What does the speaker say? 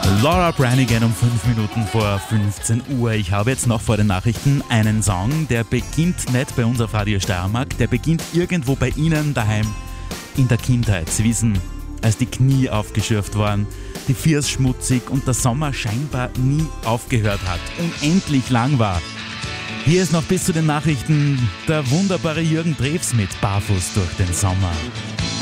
Laura Branigan um 5 Minuten vor 15 Uhr. Ich habe jetzt noch vor den Nachrichten einen Song, der beginnt nicht bei uns auf Radio Steiermark, der beginnt irgendwo bei Ihnen daheim in der Kindheit. Sie wissen, als die Knie aufgeschürft waren, die Fiers schmutzig und der Sommer scheinbar nie aufgehört hat, unendlich lang war. Hier ist noch bis zu den Nachrichten der wunderbare Jürgen Drews mit Barfuß durch den Sommer.